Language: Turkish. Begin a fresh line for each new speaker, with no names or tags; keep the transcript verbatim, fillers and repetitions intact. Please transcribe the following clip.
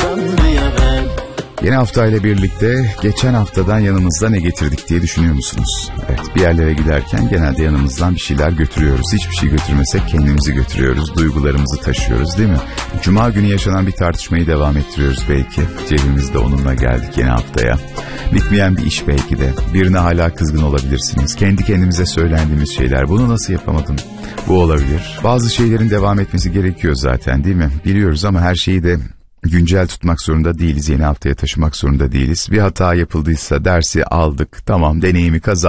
sanmaya ben.
Yeni haftayla birlikte geçen haftadan yanımızda ne getirdik diye düşünüyor musunuz? Evet, bir yerlere giderken genelde yanımızdan bir şeyler götürüyoruz. Hiçbir şey götürmesek kendimizi götürüyoruz, duygularımızı taşıyoruz değil mi? Cuma günü yaşanan bir tartışmayı devam ettiriyoruz belki. Cebimizde onunla geldik yeni haftaya. Bitmeyen bir iş belki de. Birine hala kızgın olabilirsiniz. Kendi kendimize söylendiğimiz şeyler. Bunu nasıl yapamadım? Bu olabilir. Bazı şeylerin devam etmesi gerekiyor zaten değil mi? Biliyoruz ama her şeyi de güncel tutmak zorunda değiliz, yeni haftaya taşımak zorunda değiliz. Bir hata yapıldıysa dersi aldık, tamam, deneyimi kazandık.